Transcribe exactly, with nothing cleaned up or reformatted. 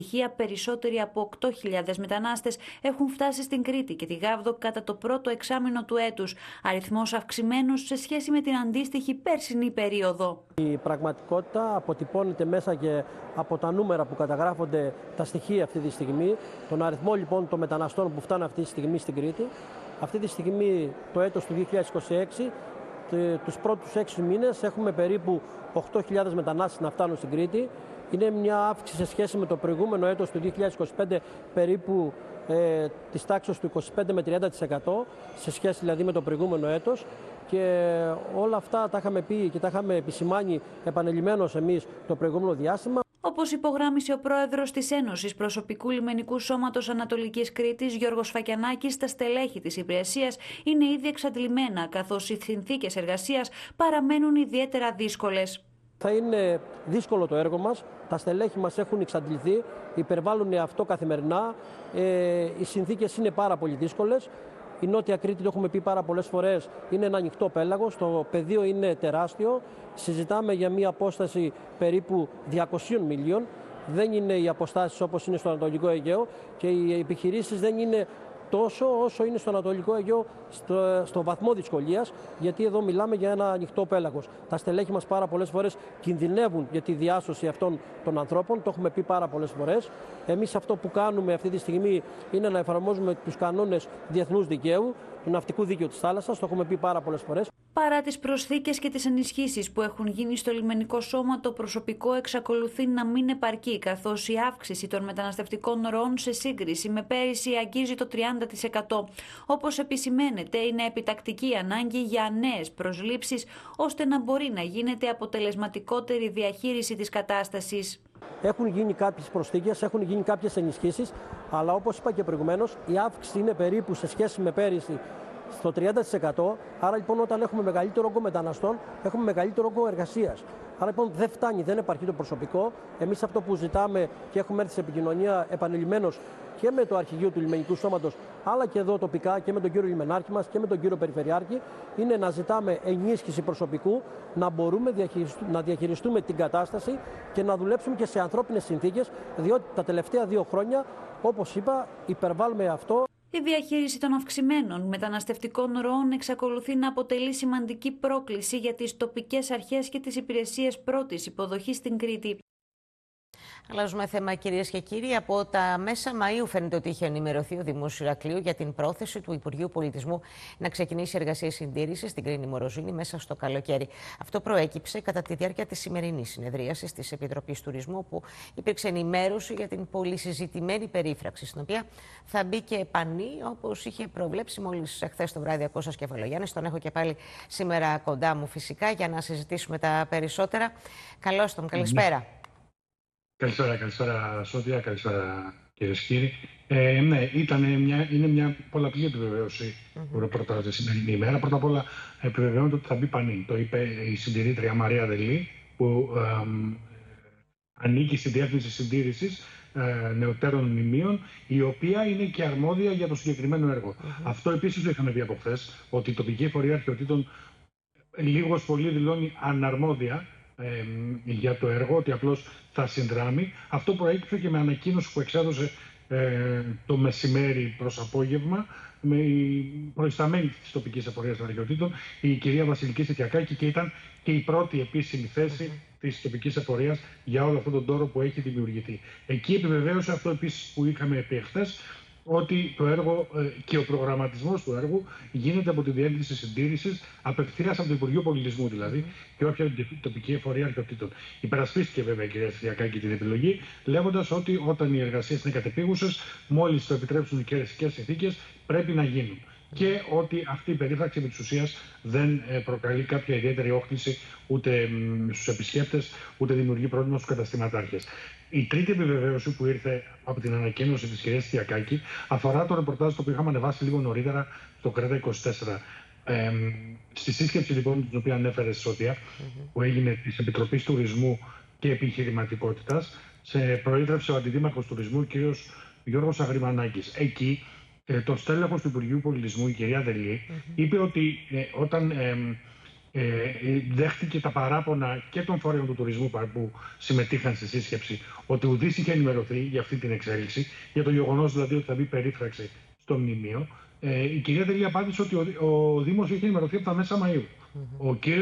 Περισσότεροι από οκτώ χιλιάδες μετανάστες έχουν φτάσει στην Κρήτη και τη Γάβδο κατά το πρώτο εξάμηνο του έτους, αριθμός αυξημένος σε σχέση με την αντίστοιχη περσινή περίοδο. Η πραγματικότητα αποτυπώνεται μέσα και από τα νούμερα που καταγράφονται, τα στοιχεία αυτή τη στιγμή, τον αριθμό λοιπόν των μεταναστών που φτάνουν αυτή τη στιγμή στην Κρήτη. Αυτή τη στιγμή το έτος του δύο χιλιάδες είκοσι έξι, τους πρώτους έξι μήνες έχουμε περίπου οκτώ χιλιάδες μετανάστες να φτάνουν στην Κρήτη. Είναι μια αύξηση σε σχέση με το προηγούμενο έτος του δύο χιλιάδες είκοσι πέντε περίπου ε, της τάξης του είκοσι πέντε με τριάντα τοις εκατό, σε σχέση δηλαδή με το προηγούμενο έτος, και όλα αυτά τα είχαμε πει και τα είχαμε επισημάνει επανειλημμένως εμείς το προηγούμενο διάστημα. Όπως υπογράμμισε ο πρόεδρος της Ένωσης Προσωπικού Λιμενικού Σώματος Ανατολικής Κρήτης, Γιώργος Φακιανάκης, τα στελέχη της υπηρεσίας είναι ήδη εξαντλημένα, καθώς οι συνθήκες εργασίας παραμένουν ιδιαίτερα δύσκολες. Θα είναι δύσκολο το έργο μας, τα στελέχη μας έχουν εξαντληθεί, υπερβάλλουν αυτό καθημερινά, ε, οι συνθήκες είναι πάρα πολύ δύσκολες. Η Νότια Κρήτη, το έχουμε πει πάρα πολλές φορές, είναι ένα ανοιχτό πέλαγος, το πεδίο είναι τεράστιο, συζητάμε για μια απόσταση περίπου διακοσίων μιλίων, δεν είναι οι αποστάσεις όπως είναι στο Ανατολικό Αιγαίο και οι επιχειρήσεις δεν είναι τόσο όσο είναι στο Ανατολικό Αιγαίο στο, στο βαθμό δυσκολίας, γιατί εδώ μιλάμε για ένα ανοιχτό πέλαγος. Τα στελέχη μας πάρα πολλές φορές κινδυνεύουν για τη διάσωση αυτών των ανθρώπων, το έχουμε πει πάρα πολλές φορές. Εμείς αυτό που κάνουμε αυτή τη στιγμή είναι να εφαρμόζουμε τους κανόνες διεθνούς δικαίου, του ναυτικού δίκαιου της θάλασσας, το έχουμε πει πάρα πολλές φορές. Παρά τις προσθήκες και τις ενισχύσεις που έχουν γίνει στο λιμενικό σώμα, το προσωπικό εξακολουθεί να μην επαρκεί, καθώς η αύξηση των μεταναστευτικών ροών σε σύγκριση με πέρυσι αγγίζει το τριάντα τοις εκατό. Όπως επισημαίνεται, είναι επιτακτική ανάγκη για νέες προσλήψεις, ώστε να μπορεί να γίνεται αποτελεσματικότερη διαχείριση της κατάστασης. Έχουν γίνει κάποιες προσθήκες, έχουν γίνει κάποιες ενισχύσεις, αλλά όπως είπα και προηγουμένως, η αύξηση είναι περίπου σε σχέση με πέρυσι στο τριάντα τοις εκατό. Άρα λοιπόν, όταν έχουμε μεγαλύτερο όγκο μεταναστών, έχουμε μεγαλύτερο όγκο εργασίας. Άρα λοιπόν, δεν φτάνει, δεν επαρκεί το προσωπικό. Εμείς αυτό που ζητάμε και έχουμε έρθει σε επικοινωνία επανειλημμένως και με το Αρχηγείο του Λιμενικού Σώματος, αλλά και εδώ τοπικά και με τον κύριο Λιμενάρχη μας και με τον κύριο Περιφερειάρχη, είναι να ζητάμε ενίσχυση προσωπικού, να μπορούμε να διαχειριστούμε την κατάσταση και να δουλέψουμε και σε ανθρώπινες συνθήκες, διότι τα τελευταία δύο χρόνια, όπως είπα, υπερβάλλουμε αυτό. Η διαχείριση των αυξημένων μεταναστευτικών ροών εξακολουθεί να αποτελεί σημαντική πρόκληση για τις τοπικές αρχές και τις υπηρεσίες πρώτης υποδοχής στην Κρήτη. Αλλάζουμε θέμα, κυρίες και κύριοι. Από τα μέσα Μαΐου φαίνεται ότι είχε ενημερωθεί ο Δήμος Ηρακλείου για την πρόθεση του Υπουργείου Πολιτισμού να ξεκινήσει εργασίες συντήρησης στην Κρίνη Μοροζήνη μέσα στο καλοκαίρι. Αυτό προέκυψε κατά τη διάρκεια της σημερινής συνεδρίασης της Επιτροπής Τουρισμού, που υπήρξε ενημέρωση για την πολυσυζητημένη περίφραξη, στην οποία θα μπει και πανί, όπως είχε προβλέψει μόλις χθες το βράδυ ο Κώστας Κεφαλογιάννης. Τον έχω και πάλι σήμερα κοντά μου, φυσικά, για να συζητήσουμε τα περισσότερα. Καλώς τον, καλησπέρα. Καλησπέρα, καλησπέρα Σόφια, καλησπέρα κυρίες και κύριοι. Ε, ναι, ήταν μια, είναι μια πολλαπλή επιβεβαίωση που mm-hmm. ρεπορτάζ τη σημερινή ημέρα. Πρώτα απ' όλα επιβεβαιώνεται ότι θα μπει πανί. Το είπε η συντηρήτρια Μαρία Δελή, που ε, ανήκει στη Διεύθυνση Συντήρησης ε, Νεωτέρων Μνημείων, η οποία είναι και αρμόδια για το συγκεκριμένο έργο. Mm-hmm. Αυτό επίσης το είχαμε πει από χθες, ότι η τοπική εφορία αρχαιοτήτων λίγος πολύ δηλώνει αναρμόδια Ε, για το έργο, ότι απλώς θα συνδράμει. Αυτό προέκυψε και με ανακοίνωση που εξέδωσε ε, το μεσημέρι προς απόγευμα με η προϊσταμένη της τοπικής εφορίας των αρχαιοτήτων, η κυρία Βασιλική Στετιακάκη, και ήταν και η πρώτη επίσημη θέση mm-hmm. της τοπικής εφορίας για όλο αυτόν τον τόρο που έχει δημιουργηθεί. Εκεί επιβεβαίωσε αυτό επίσης που είχαμε πει χθες, ότι το έργο και ο προγραμματισμός του έργου γίνεται από τη Διεύθυνση Συντήρησης, απευθείας από το Υπουργείο Πολιτισμού δηλαδή, mm. και όχι από την τοπική εφορία αρχαιοτήτων. Υπερασπίστηκε βέβαια η κυρία Στιακάκη την επιλογή, λέγοντας ότι όταν οι εργασίες είναι κατεπίγουσες, μόλις το επιτρέψουν οι καιρικές συνθήκες, πρέπει να γίνουν. Mm. Και ότι αυτή η περίφραξη επί της ουσίας δεν προκαλεί κάποια ιδιαίτερη όχληση ούτε στους επισκέπτες, ούτε δημιουργεί πρόβλημα στους καταστηματάρχες. Η τρίτη επιβεβαίωση που ήρθε από την ανακοίνωση της κυρίας Στιακάκη αφορά το ρεπορτάζ το οποίο είχαμε ανεβάσει λίγο νωρίτερα στο Κρέτα είκοσι τέσσερα. Ε, στη σύσκεψη λοιπόν την οποία ανέφερε Σότια, mm-hmm. που έγινε της Επιτροπής Τουρισμού και Επιχειρηματικότητας, σε προείδρευσε ο Αντιδήμαρχος Τουρισμού, κ. Γιώργος Αγριμανάκης. Εκεί ε, το στέλεχος του Υπουργείου Πολιτισμού, η κυρία Δελή, mm-hmm. είπε ότι ε, όταν ε, ε, δέχτηκε τα παράπονα και των φορέων του τουρισμού που συμμετείχαν στη σύσκεψη ότι ουδής είχε ενημερωθεί για αυτή την εξέλιξη, για το γεγονός δηλαδή ότι θα μπει περίφραξη στο μνημείο. Ε, η κυρία Τελή απάντησε ότι ο, ο Δήμος είχε ενημερωθεί από τα μέσα Μαΐου. Mm-hmm. Ο κύριος